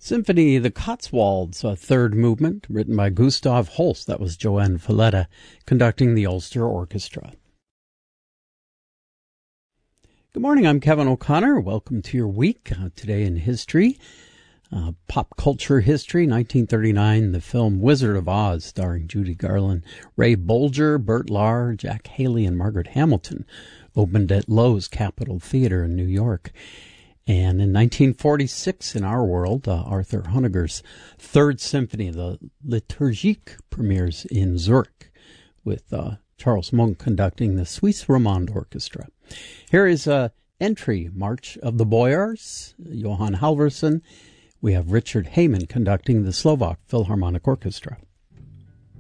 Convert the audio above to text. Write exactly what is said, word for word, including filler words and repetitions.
Symphony of the Cotswolds, a third movement, written by Gustav Holst. That was Joanne Falletta conducting the Ulster Orchestra. Good morning, I'm Kevin O'Connor. Welcome to your week. Uh, today in history, uh, pop culture history, nineteen thirty-nine, the film Wizard of Oz, starring Judy Garland, Ray Bolger, Burt Lahr, Jack Haley, and Margaret Hamilton, opened at Loew's Capitol Theater in New York. And in nineteen forty-six, in our world, uh, Arthur Honegger's Third Symphony, the Liturgique, premieres in Zurich, with uh, Charles Monk conducting the Suisse Romande Orchestra. Here is an entry, March of the Boyars, Johann Halvorsen. We have Richard Heyman conducting the Slovak Philharmonic Orchestra.